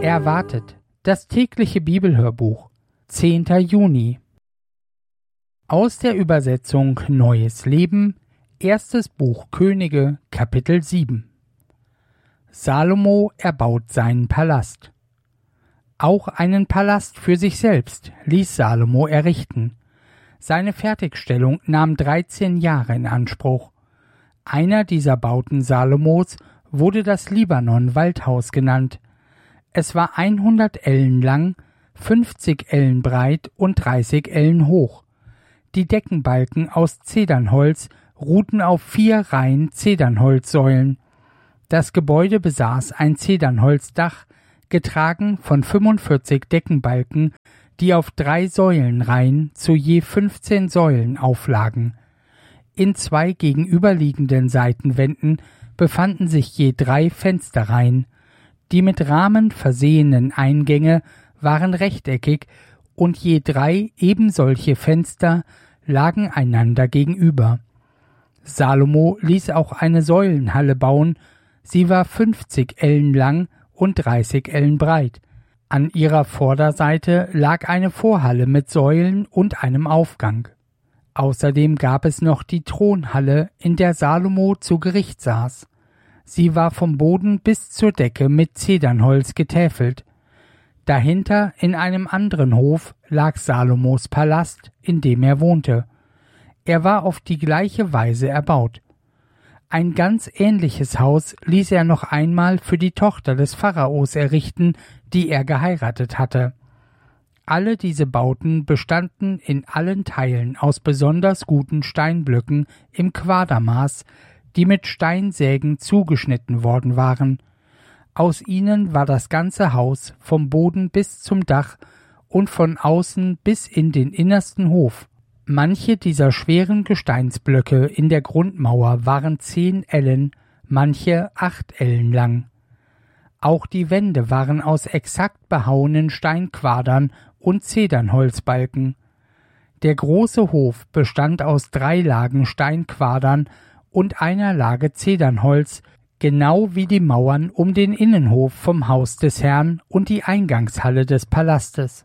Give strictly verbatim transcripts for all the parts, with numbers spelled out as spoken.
Erwartet, das tägliche Bibelhörbuch, zehnter Juni. Aus der Übersetzung Neues Leben, erstes Buch Könige, Kapitel sieben. Salomo erbaut seinen Palast. Auch einen Palast für sich selbst ließ Salomo errichten. Seine Fertigstellung nahm dreizehn Jahre in Anspruch. Einer dieser Bauten Salomos wurde das Libanon-Waldhaus genannt. Es war hundert Ellen lang, fünfzig Ellen breit und dreißig Ellen hoch. Die Deckenbalken aus Zedernholz ruhten auf vier Reihen Zedernholzsäulen. Das Gebäude besaß ein Zedernholzdach, getragen von fünfundvierzig Deckenbalken, die auf drei Säulenreihen zu je fünfzehn Säulen auflagen. In zwei gegenüberliegenden Seitenwänden befanden sich je drei Fensterreihen. Die mit Rahmen versehenen Eingänge waren rechteckig und je drei ebensolche Fenster lagen einander gegenüber. Salomo ließ auch eine Säulenhalle bauen, sie war fünfzig Ellen lang und dreißig Ellen breit. An ihrer Vorderseite lag eine Vorhalle mit Säulen und einem Aufgang. Außerdem gab es noch die Thronhalle, in der Salomo zu Gericht saß. Sie war vom Boden bis zur Decke mit Zedernholz getäfelt. Dahinter in einem anderen Hof lag Salomos Palast, in dem er wohnte. Er war auf die gleiche Weise erbaut. Ein ganz ähnliches Haus ließ er noch einmal für die Tochter des Pharaos errichten, die er geheiratet hatte. Alle diese Bauten bestanden in allen Teilen aus besonders guten Steinblöcken im Quadermaß, die mit Steinsägen zugeschnitten worden waren. Aus ihnen war das ganze Haus vom Boden bis zum Dach und von außen bis in den innersten Hof. Manche dieser schweren Gesteinsblöcke in der Grundmauer waren zehn Ellen, manche acht Ellen lang. Auch die Wände waren aus exakt behauenen Steinquadern und Zedernholzbalken. Der große Hof bestand aus drei Lagen Steinquadern und einer Lage Zedernholz, genau wie die Mauern um den Innenhof vom Haus des Herrn und die Eingangshalle des Palastes.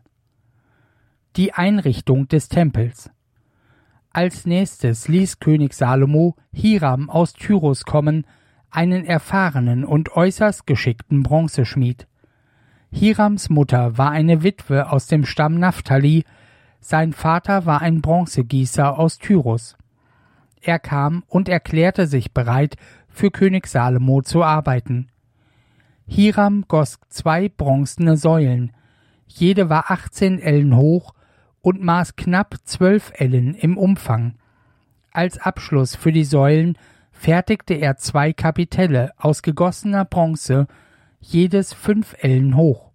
Die Einrichtung des Tempels. Als nächstes ließ König Salomo Hiram aus Tyrus kommen, einen erfahrenen und äußerst geschickten Bronzeschmied. Hirams Mutter war eine Witwe aus dem Stamm Naphtali, sein Vater war ein Bronzegießer aus Tyrus. Er kam und erklärte sich bereit, für König Salomo zu arbeiten. Hiram goss zwei bronzene Säulen, jede war achtzehn Ellen hoch und maß knapp zwölf Ellen im Umfang. Als Abschluss für die Säulen fertigte er zwei Kapitelle aus gegossener Bronze, jedes fünf Ellen hoch.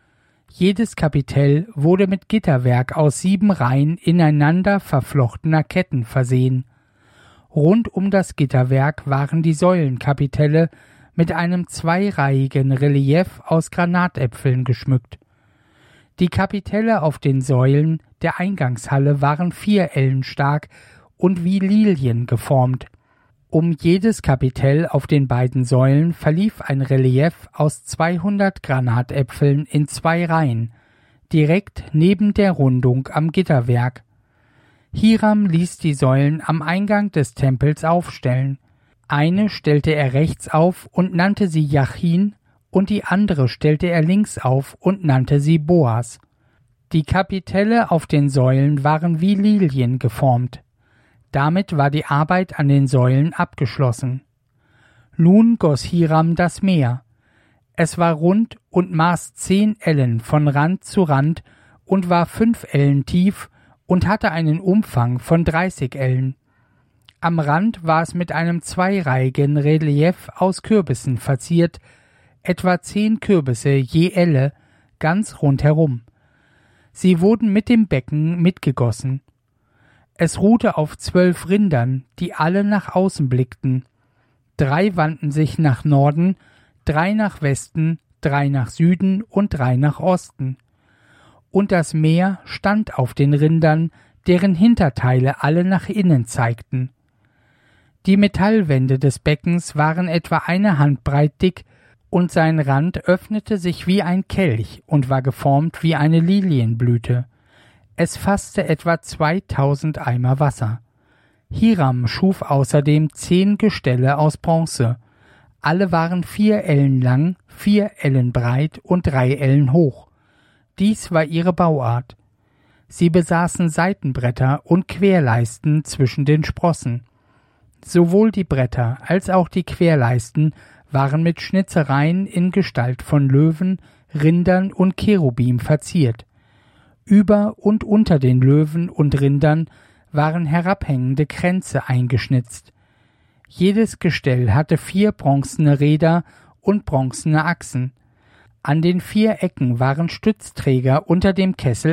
Jedes Kapitell wurde mit Gitterwerk aus sieben Reihen ineinander verflochtener Ketten versehen. Rund um das Gitterwerk waren die Säulenkapitelle mit einem zweireihigen Relief aus Granatäpfeln geschmückt. Die Kapitelle auf den Säulen der Eingangshalle waren vier Ellen stark und wie Lilien geformt. Um jedes Kapitell auf den beiden Säulen verlief ein Relief aus zweihundert Granatäpfeln in zwei Reihen, direkt neben der Rundung am Gitterwerk. Hiram ließ die Säulen am Eingang des Tempels aufstellen. Eine stellte er rechts auf und nannte sie Jachin, und die andere stellte er links auf und nannte sie Boas. Die Kapitelle auf den Säulen waren wie Lilien geformt. Damit war die Arbeit an den Säulen abgeschlossen. Nun goss Hiram das Meer. Es war rund und maß zehn Ellen von Rand zu Rand und war fünf Ellen tief und hatte einen Umfang von dreißig Ellen. Am Rand war es mit einem zweireihigen Relief aus Kürbissen verziert, etwa zehn Kürbisse je Elle, ganz rundherum. Sie wurden mit dem Becken mitgegossen. Es ruhte auf zwölf Rindern, die alle nach außen blickten. Drei wandten sich nach Norden, drei nach Westen, drei nach Süden und drei nach Osten. Und das Meer stand auf den Rindern, deren Hinterteile alle nach innen zeigten. Die Metallwände des Beckens waren etwa eine Handbreit dick und sein Rand öffnete sich wie ein Kelch und war geformt wie eine Lilienblüte. Es fasste etwa zweitausend Eimer Wasser. Hiram schuf außerdem zehn Gestelle aus Bronze. Alle waren vier Ellen lang, vier Ellen breit und drei Ellen hoch. Dies war ihre Bauart. Sie besaßen Seitenbretter und Querleisten zwischen den Sprossen. Sowohl die Bretter als auch die Querleisten waren mit Schnitzereien in Gestalt von Löwen, Rindern und Cherubim verziert. Über und unter den Löwen und Rindern waren herabhängende Kränze eingeschnitzt. Jedes Gestell hatte vier bronzene Räder und bronzene Achsen. An den vier Ecken waren Stützträger unter dem Kessel